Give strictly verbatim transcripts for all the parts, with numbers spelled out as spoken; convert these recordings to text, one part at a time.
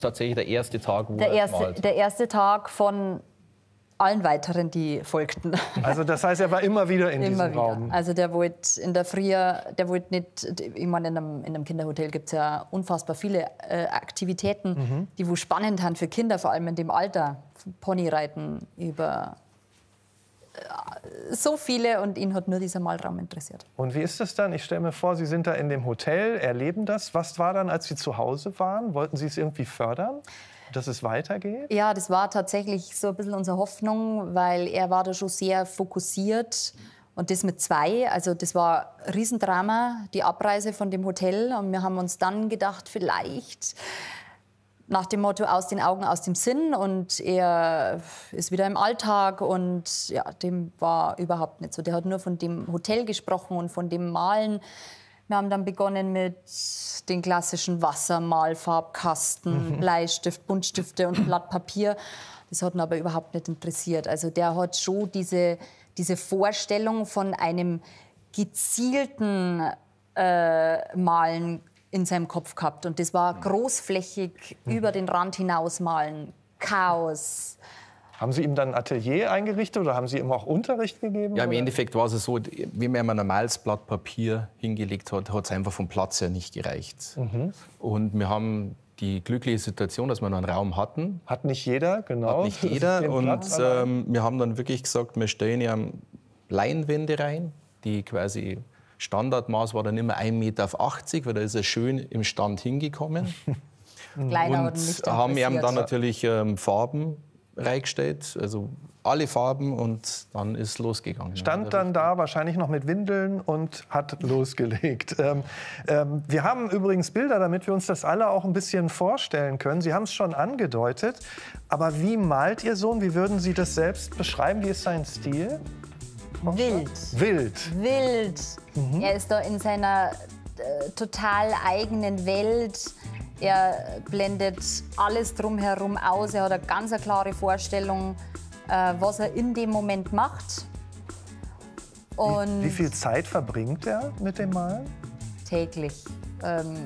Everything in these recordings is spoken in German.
Tatsächlich der erste Tag, wo der er erste, malt. Der erste Tag von allen weiteren, die folgten. Also das heißt, er war immer wieder in Immer diesem wieder. Raum. Also der wollte in der Früh, der wollte nicht, ich meine, in einem, in einem Kinderhotel gibt es ja unfassbar viele äh, Aktivitäten, mhm. die wo spannend sind für Kinder, vor allem in dem Alter. Ponyreiten über äh, so viele, und ihn hat nur dieser Malraum interessiert. Und wie ist das dann? Ich stelle mir vor, Sie sind da in dem Hotel, erleben das. Was war dann, als Sie zu Hause waren? Wollten Sie es irgendwie fördern, dass es weitergeht? Ja, das war tatsächlich so ein bisschen unsere Hoffnung, weil er war da schon sehr fokussiert. Und das mit zwei, also das war ein Riesendrama, die Abreise von dem Hotel. Und wir haben uns dann gedacht, vielleicht nach dem Motto aus den Augen, aus dem Sinn. Und er ist wieder im Alltag, und ja, dem war überhaupt nicht so. Der hat nur von dem Hotel gesprochen und von dem Malen. Wir haben dann begonnen mit den klassischen Wassermalfarbkasten, mhm. Bleistift, Buntstifte und Blatt Papier. Das hat ihn aber überhaupt nicht interessiert. Also der hat schon diese, diese Vorstellung von einem gezielten äh, Malen in seinem Kopf gehabt. Und das war großflächig, mhm. über den Rand hinaus malen, Chaos. Haben Sie ihm dann ein Atelier eingerichtet oder haben Sie ihm auch Unterricht gegeben? Ja, im oder? Endeffekt war es so, wie man ein normales Blatt Papier hingelegt hat, hat es einfach vom Platz her nicht gereicht. Mhm. Und wir haben die glückliche Situation, dass wir noch einen Raum hatten. Hat nicht jeder, genau. Hat nicht jeder. Und ähm, wir haben dann wirklich gesagt, wir stellen ja Leinwände rein, die quasi Standardmaß war dann immer ein Meter auf achtzig, weil da ist er schön im Stand hingekommen. Kleiner und nicht haben ihm dann natürlich ähm, Farben reingestellt, also alle Farben, und dann ist losgegangen. Stand dann da wahrscheinlich noch mit Windeln und hat losgelegt. Ähm, ähm, wir haben übrigens Bilder, damit wir uns das alle auch ein bisschen vorstellen können. Sie haben es schon angedeutet, aber wie malt Ihr Sohn? Wie würden Sie das selbst beschreiben? Wie ist sein Stil? Wild. Wild. Wild. Mhm. Er ist da in seiner äh, total eigenen Welt. Er blendet alles drumherum aus. Er hat eine ganz eine klare Vorstellung, äh, was er in dem Moment macht. Und wie, wie viel Zeit verbringt er mit dem Malen? Täglich. Ähm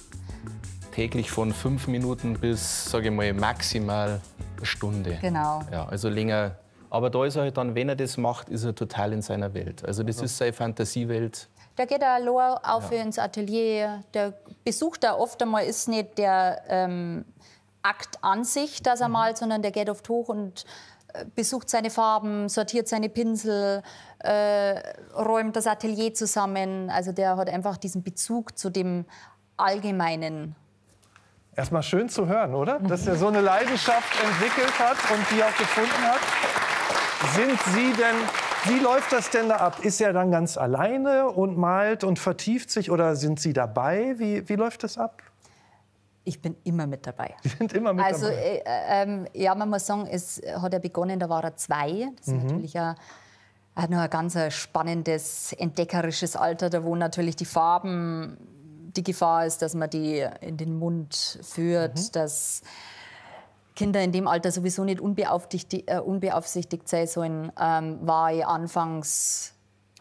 täglich von fünf Minuten bis, sage ich mal, maximal eine Stunde. Genau. Ja, also länger. Aber da ist er halt dann, wenn er das macht, ist er total in seiner Welt. Also das ist seine Fantasiewelt. Da geht er allein auf Ja. ins Atelier. Der besucht da oft einmal, ist nicht der ähm, Akt an sich, dass er Mhm. malt, sondern der geht oft hoch und äh, besucht seine Farben, sortiert seine Pinsel, äh, räumt das Atelier zusammen. Also der hat einfach diesen Bezug zu dem Allgemeinen. Erstmal schön zu hören, oder? Dass er so eine Leidenschaft entwickelt hat und die auch gefunden hat. Sind Sie denn, wie läuft das denn da ab? Ist er dann ganz alleine und malt und vertieft sich, oder sind Sie dabei? Wie, wie läuft das ab? Ich bin immer mit dabei. Sie sind immer mit also, dabei. Äh, ähm, ja, man muss sagen, es hat er begonnen, da war er zwei. Das ist mhm. natürlich ein, er hat noch ein ganz spannendes, entdeckerisches Alter, da wo natürlich die Farben, die Gefahr ist, dass man die in den Mund führt, mhm. dass Kinder in dem Alter sowieso nicht unbeaufsichtigt, äh, unbeaufsichtigt sein sollen, ähm, war ich anfangs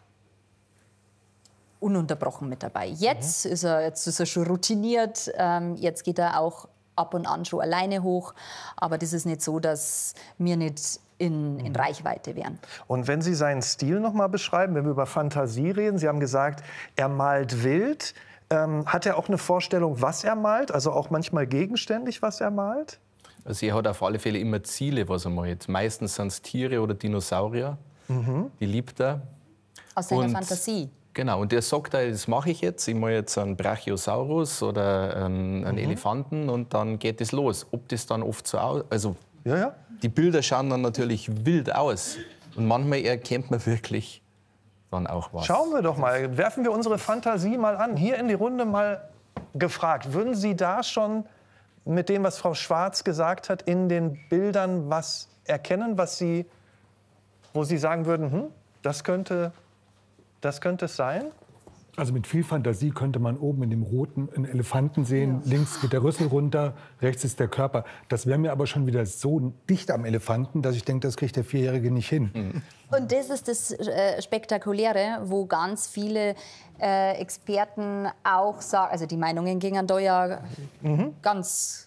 ununterbrochen mit dabei. Jetzt, mhm. ist, er, jetzt ist er schon routiniert, ähm, jetzt geht er auch ab und an schon alleine hoch, aber das ist nicht so, dass wir nicht in, in Reichweite wären. Und wenn Sie seinen Stil noch mal beschreiben, wenn wir über Fantasie reden, Sie haben gesagt, er malt wild. Ähm, hat er auch eine Vorstellung, was er malt? Also auch manchmal gegenständig, was er malt? Also er hat auf alle Fälle immer Ziele, was er malt. Meistens sind es Tiere oder Dinosaurier. Mhm. Die liebt er. Aus seiner und, Fantasie. Genau. Und der sagt, das mache ich jetzt. Ich mache jetzt einen Brachiosaurus oder einen, einen mhm. Elefanten, und dann geht es los. Ob das dann oft so aus... Also ja, ja. Die Bilder schauen dann natürlich wild aus. Und manchmal erkennt man wirklich dann auch was. Schauen wir doch mal, werfen wir unsere Fantasie mal an. Hier in die Runde mal gefragt. Würden Sie da schon mit dem, was Frau Schwarz gesagt hat, in den Bildern was erkennen, was Sie, wo Sie sagen würden, hm, das könnte, das könnte es sein? Also mit viel Fantasie könnte man oben in dem roten einen Elefanten sehen. Ja. Links geht der Rüssel runter, rechts ist der Körper. Das wäre mir aber schon wieder so dicht am Elefanten, dass ich denke, das kriegt der Vierjährige nicht hin. Mhm. Und das ist das äh, Spektakuläre, wo ganz viele äh, Experten auch sagen, also die Meinungen gingen da ja mhm. ganz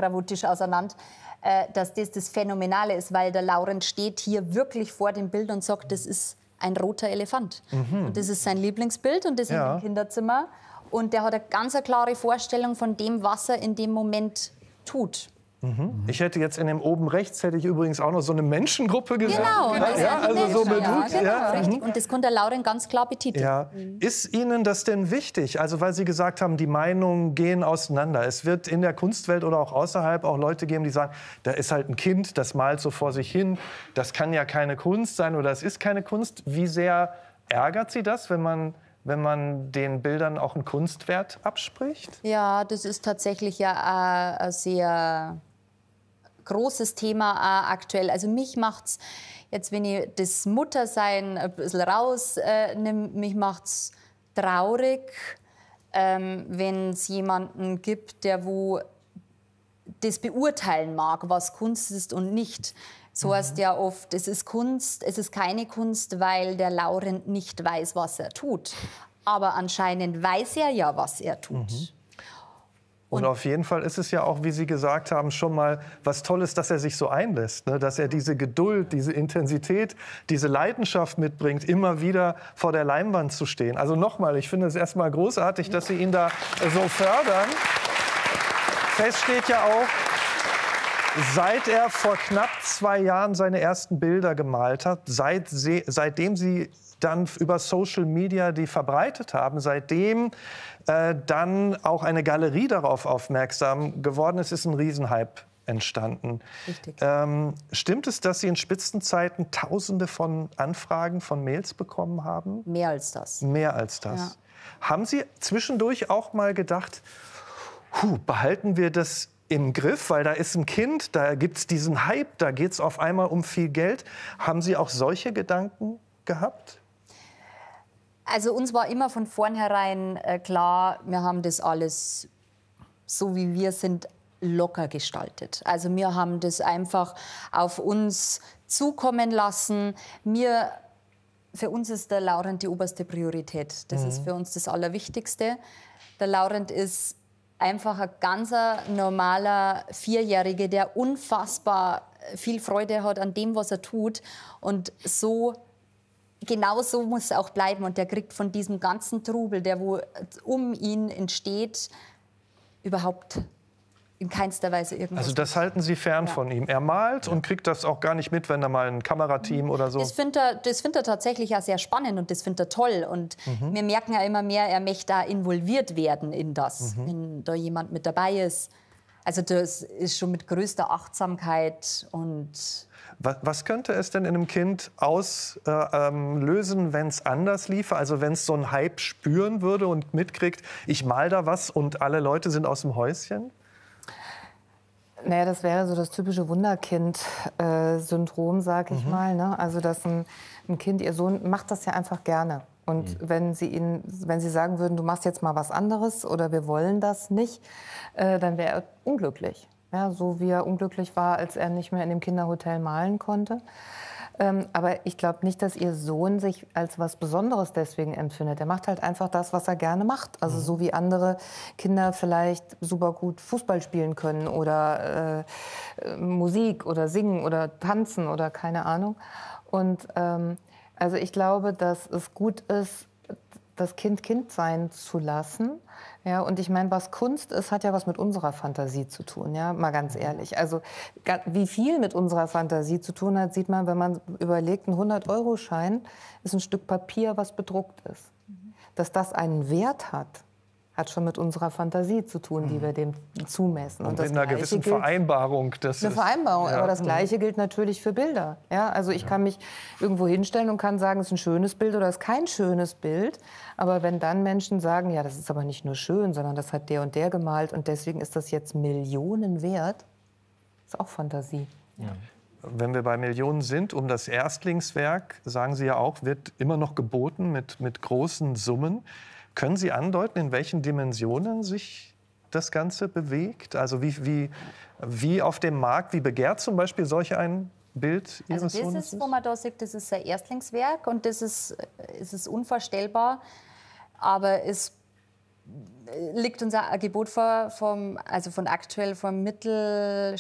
gravurtisch auseinander, äh, dass das das Phänomenale ist, weil der Laurent steht hier wirklich vor dem Bild und sagt, das ist ein roter Elefant. Mhm. Und das ist sein Lieblingsbild und das ja. im Kinderzimmer. Und der hat eine ganz eine klare Vorstellung von dem, was er in dem Moment tut. Mhm. Ich hätte jetzt in dem oben rechts hätte ich übrigens auch noch so eine Menschengruppe gesehen. Genau, ja, ja, also so mit ja, genau, ja. richtig. Und das konnte der Laurent ganz klar betiteln. Ja. Mhm. Ist Ihnen das denn wichtig? Also weil Sie gesagt haben, die Meinungen gehen auseinander. Es wird in der Kunstwelt oder auch außerhalb auch Leute geben, die sagen, da ist halt ein Kind, das malt so vor sich hin. Das kann ja keine Kunst sein oder es ist keine Kunst. Wie sehr ärgert Sie das, wenn man wenn man den Bildern auch einen Kunstwert abspricht? Ja, das ist tatsächlich ja ein sehr großes Thema äh, aktuell. Also mich macht's jetzt, wenn ich das Muttersein ein bisschen rausnehme, äh, mich macht's traurig, ähm, wenn es jemanden gibt, der wo das beurteilen mag, was Kunst ist und nicht. So mhm. heißt ja oft, es ist Kunst, es ist keine Kunst, weil der Laurent nicht weiß, was er tut. Aber anscheinend weiß er ja, was er tut. Mhm. Und, und auf jeden Fall ist es ja auch, wie Sie gesagt haben, schon mal was Tolles, dass er sich so einlässt. Ne? Dass er diese Geduld, diese Intensität, diese Leidenschaft mitbringt, immer wieder vor der Leinwand zu stehen. Also nochmal, ich finde es erstmal großartig, dass Sie ihn da so fördern. Fest steht ja auch, seit er vor knapp zwei Jahren seine ersten Bilder gemalt hat, seit, seitdem Sie dann über Social Media die verbreitet haben, seitdem äh, dann auch eine Galerie darauf aufmerksam geworden ist, ist ein Riesenhype entstanden. Richtig. Ähm, stimmt es, dass Sie in Spitzenzeiten Tausende von Anfragen, von Mails bekommen haben? Mehr als das. Mehr als das. Ja. Haben Sie zwischendurch auch mal gedacht, huh, behalten wir das im Griff, weil da ist ein Kind, da gibt es diesen Hype, da geht es auf einmal um viel Geld. Haben Sie auch solche Gedanken gehabt? Also uns war immer von vornherein äh, klar, wir haben das alles, so wie wir sind, locker gestaltet. Also wir haben das einfach auf uns zukommen lassen. Wir, für uns ist der Laurent die oberste Priorität. Das mhm. ist für uns das Allerwichtigste. Der Laurent ist einfach ein ganz normaler Vierjähriger, der unfassbar viel Freude hat an dem, was er tut. Und so, genau so muss es auch bleiben. Und der kriegt von diesem ganzen Trubel, der wo um ihn entsteht, überhaupt in keinster Weise irgendwas. Also das halten Sie fern ja. von ihm. Er malt ja. und kriegt das auch gar nicht mit, wenn da mal ein Kamerateam oder so... Das findet er, das findet er tatsächlich auch sehr spannend und das findet er toll. Und mhm. wir merken ja immer mehr, er möchte da involviert werden in das, mhm. wenn da jemand mit dabei ist. Also das ist schon mit größter Achtsamkeit und... Was, was könnte es denn in einem Kind auslösen, äh, wenn es anders liefe? Also wenn es so einen Hype spüren würde und mitkriegt, ich mal da was und alle Leute sind aus dem Häuschen? Naja, das wäre so das typische Wunderkind-Syndrom, sag ich mhm. mal. Ne? Also, dass ein, ein Kind, ihr Sohn, macht das ja einfach gerne. Und mhm. wenn Sie ihn, wenn Sie sagen würden, du machst jetzt mal was anderes oder wir wollen das nicht, äh, dann wäre er unglücklich. Ja, so wie er unglücklich war, als er nicht mehr in dem Kinderhotel malen konnte. Ähm, aber ich glaube nicht, dass Ihr Sohn sich als was Besonderes deswegen empfindet. Er macht halt einfach das, was er gerne macht. Also so wie andere Kinder vielleicht super gut Fußball spielen können oder äh, Musik oder singen oder tanzen oder keine Ahnung. Und ähm, also ich glaube, dass es gut ist, das Kind Kind sein zu lassen. Ja, und ich meine, was Kunst ist, hat ja was mit unserer Fantasie zu tun, ja, mal ganz ehrlich. Also wie viel mit unserer Fantasie zu tun hat, sieht man, wenn man überlegt, ein hundert-Euro-Schein ist ein Stück Papier, was bedruckt ist. Dass das einen Wert hat, hat schon mit unserer Fantasie zu tun, die wir dem zumessen. Und, und in einer gewissen gilt, Vereinbarung. Das eine ist, Vereinbarung, ja. aber das Gleiche gilt natürlich für Bilder. Ja, also ich ja. kann mich irgendwo hinstellen und kann sagen, es ist ein schönes Bild oder es ist kein schönes Bild. Aber wenn dann Menschen sagen, ja, das ist aber nicht nur schön, sondern das hat der und der gemalt und deswegen ist das jetzt Millionen wert, ist auch Fantasie. Ja. Wenn wir bei Millionen sind, um das Erstlingswerk, sagen Sie ja auch, wird immer noch geboten mit, mit großen Summen. Können Sie andeuten, in welchen Dimensionen sich das Ganze bewegt? Also wie, wie, wie auf dem Markt, wie begehrt zum Beispiel solch ein Bild Ihres also das Sohnes ist, wo man da sieht, das ist ein Erstlingswerk und das ist, es ist unvorstellbar. Aber es liegt unser Gebot vor, vom, also von aktuell vom Mittelstand